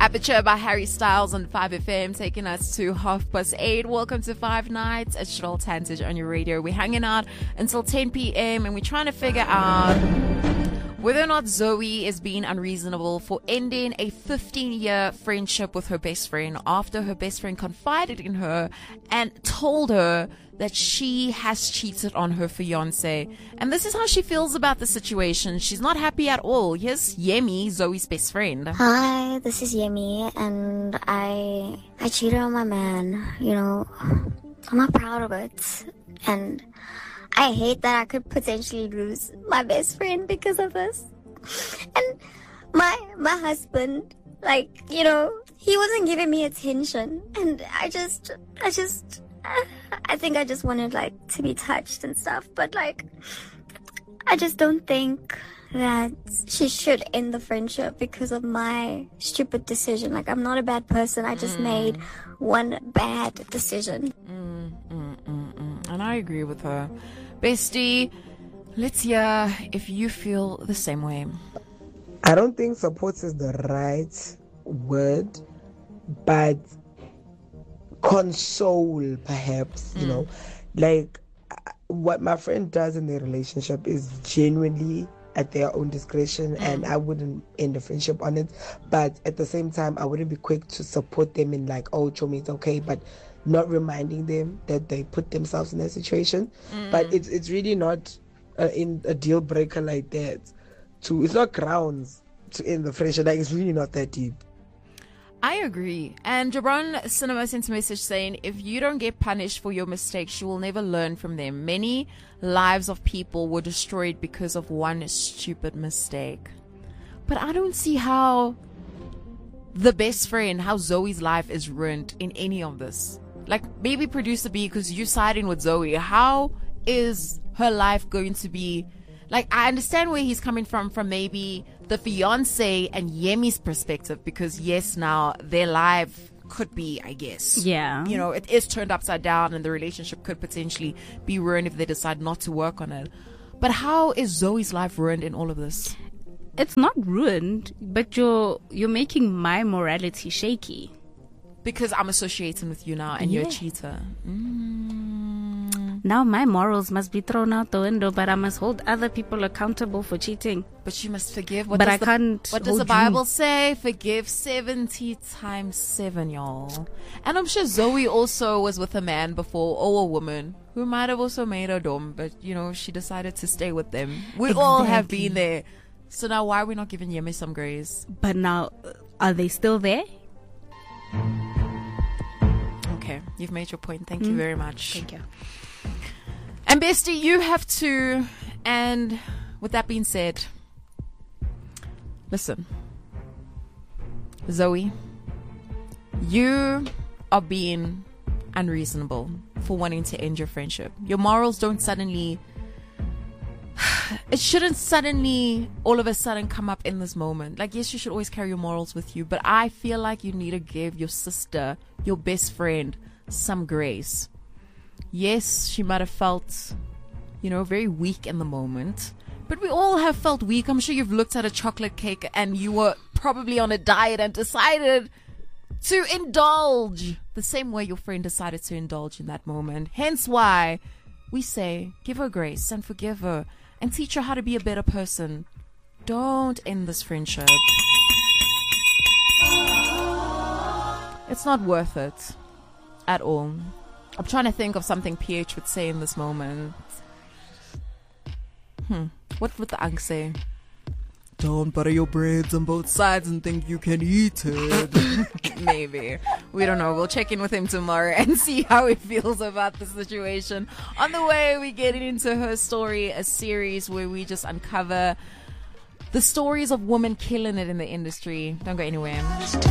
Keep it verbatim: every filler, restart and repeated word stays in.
Aperture by Harry Styles on five F M, taking us to half past eight. Welcome to Five Nights. It's Cheryl Tantage on your radio. We're hanging out until ten p.m. and we're trying to figure out whether or not Zoe is being unreasonable for ending a fifteen-year friendship with her best friend after her best friend confided in her and told her that she has cheated on her fiance. And this is how she feels about the situation. She's not happy at all. Here's Yemi, Zoe's best friend. Hi, this is Yemi, and I I cheated on my man. You know, I'm not proud of it, and I hate that I could potentially lose my best friend because of this. And my my husband, like, you know, he wasn't giving me attention, and I just I just I think I just wanted, like, to be touched and stuff, but, like, I just don't think that she should end the friendship because of my stupid decision. Like, I'm not a bad person. I just mm. made one bad decision. Mm, mm, mm, mm. And I agree with her. Bestie, let's hear if you feel the same way. I don't think support is the right word, but console, perhaps, you mm. know, like what my friend does in their relationship is genuinely at their own discretion, mm. and I wouldn't end a friendship on it. But at the same time, I wouldn't be quick to support them in like, oh, Chomi, it's okay, but not reminding them that they put themselves in that situation. Mm. But it's it's really not a, in a deal breaker like that. To it's not grounds to end the friendship. Like, it's really not that deep. I agree. And Jabron Cinema sent a message saying, if you don't get punished for your mistakes, you will never learn from them. Many lives of people were destroyed because of one stupid mistake. But I don't see how the best friend, how Zoe's life is ruined in any of this. Like, maybe Producer B, because you're siding with Zoe, how is her life going to be? Like, I understand where he's coming from, from maybe the fiance and Yemi's perspective, because yes, now their life could be, I guess. Yeah. You know, it is turned upside down and the relationship could potentially be ruined if they decide not to work on it. But how is Zoe's life ruined in all of this? It's not ruined, but you're you're making my morality shaky. Because I'm associating with you now and yeah. you're a cheater. Mm. Now my morals must be thrown out the window, but I must hold other people accountable for cheating. But you must forgive. What but does I the, can't. What does the Bible you. say? Forgive seventy times seven, y'all. And I'm sure Zoe also was with a man before, or a woman, who might have also made her dumb, but, you know, she decided to stay with them. We exactly. all have been there. So now why are we not giving Yemi some grace? But now, are they still there? Okay, you've made your point. Thank mm. you very much. Thank you. And Bestie, you have to. And with that being said, listen, Zoe, you are being unreasonable for wanting to end your friendship. Your morals don't suddenly, it shouldn't suddenly all of a sudden come up in this moment. Like, yes, you should always carry your morals with you, but I feel like you need to give your sister, your best friend, some grace. Yes, she might have felt, you know, very weak in the moment, but we all have felt weak. I'm sure you've looked at a chocolate cake and you were probably on a diet and decided to indulge the same way your friend decided to indulge in that moment. Hence why we say, give her grace and forgive her and teach her how to be a better person. Don't end this friendship. It's not worth it at all. I'm trying to think of something P H would say in this moment. Hmm. What would the Ankh say? Don't butter your breads on both sides and think you can eat it. Maybe. We don't know. We'll check in with him tomorrow and see how he feels about the situation. On the way, we get into Her Story, a series where we just uncover the stories of women killing it in the industry. Don't go anywhere.